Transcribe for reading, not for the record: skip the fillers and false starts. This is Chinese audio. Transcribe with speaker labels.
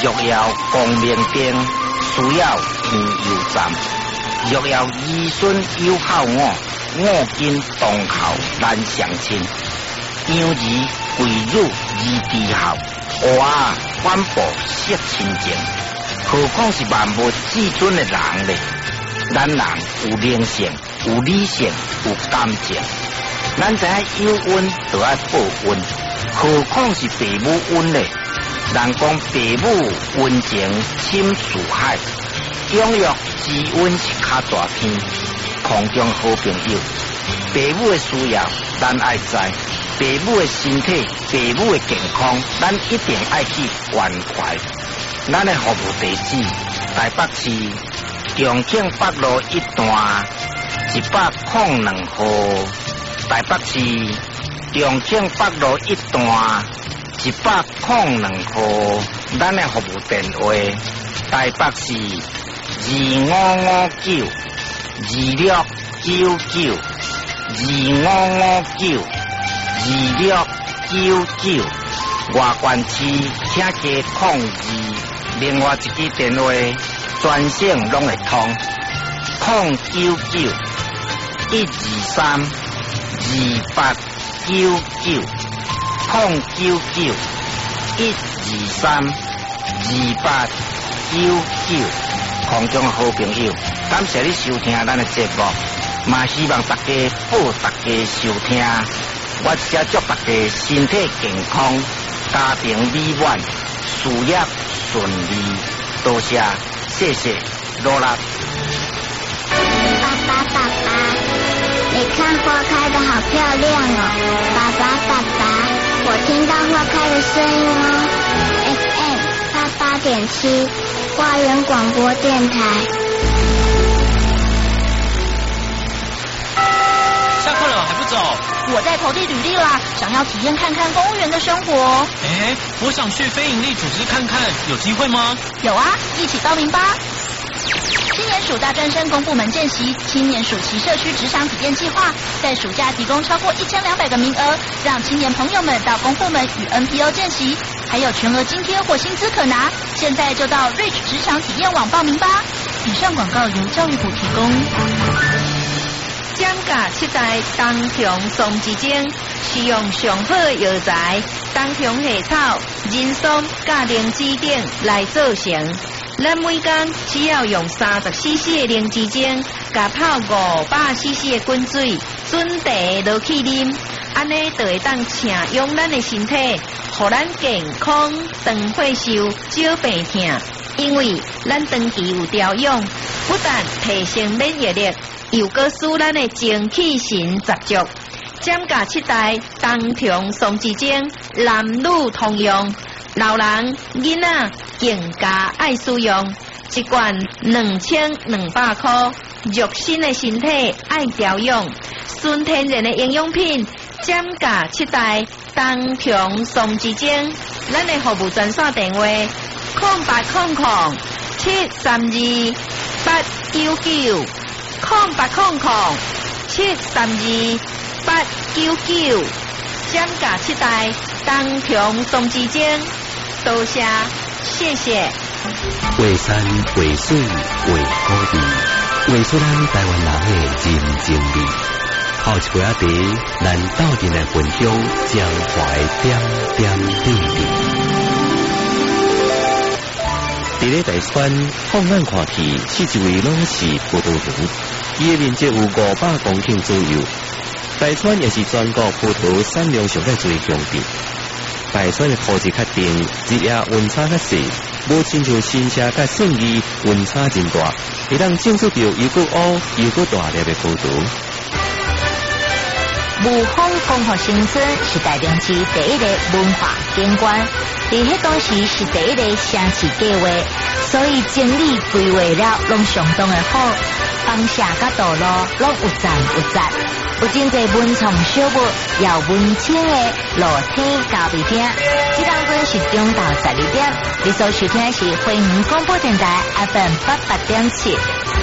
Speaker 1: 若要光明灯，需要添油站。若要儿孙友好我今当孝难相亲。养儿贵辱儿之孝，娃反哺惜亲情。何况是万物至尊的人呢？咱人有灵性，有理性，有感情。咱知影有恩就要报恩，何况是父母恩呢？人讲父母恩情深似海，养育之恩是较大天。空中好朋友，父母的需要咱爱知，父母的身体、父母的健康，咱一定爱去关怀。咱的服务地址：台北市重庆北路一段102号。台北市重庆北路一段102号。咱的服务电话：台北市255926992559。2699，外县市请加02，另外一支电话专线拢会通，099-123-289，099-123-289。空中好朋友，感谢你收听咱的节目，嘛希望大家报大家收听。我只祝大家身体健康，家庭美满，事业顺利。多谢，谢谢，罗拉。
Speaker 2: 爸爸，你看花开得好漂亮哦！爸爸，我听到花开的声音哦。FM88.7，花园广播电台。
Speaker 3: 下课了还不走？
Speaker 4: 我在投递履历啦，想要体验看看公务员的生活。
Speaker 3: 我想去非营利组织看看，有机会吗？
Speaker 4: 有啊，一起报名吧！青年署大专生公部门见习，青年暑期社区职场体验计划，在暑假提供超过1200个名额，让青年朋友们到公部门与 NPO 见习，还有全额津贴或薪资可拿。现在就到 Reach 职场体验网报名吧。以上广告由教育部提供。
Speaker 5: 涨价7代冬虫松之精，使用上好的药材冬虫夏草、人参、甲灵芝等来做成。咱每天只要用30cc 的灵芝精，加泡500cc 的滚水，准茶落去啉，安尼就会当请用咱的身体，互咱健康、长岁寿、少病痛。因为咱长期有调养，不但提升免疫力，又搁使咱的精气神十足。涨价7代冬虫松之精，男女通用，老人、囡仔更加爱使用。一罐2200块，肉身的身体爱调养，纯天然的营养品。涨价7代冬虫松之精，咱的服务专线电话：0800-732-899，0800-732-899。涨价7代冬虫松之精，多谢，谢谢。
Speaker 6: 画山画水画土地，画出咱台湾人的人情味。泡一杯仔茶，咱斗阵来分享江淮点点滴滴。伫咧大选，放眼看去，41位拢是葡萄园，伊的面积有500公顷左右。大选也是全国葡萄产量上较最强地。大选的土质较定，日夜温差较细，无亲像新社甲信义温差真大，会当种出着又搁乌又搁大粒的葡萄。
Speaker 7: 雾峰光复新村是台中市第一个文化景观，伫迄当时是第一个城市计划，所以整理规划了拢相当的好，房舍甲道路拢有赞有赞，有真侪文创小物，也有文青的露天咖啡厅。这当阵是中昼12点，你所收听的是花园广播电台 FM88.7。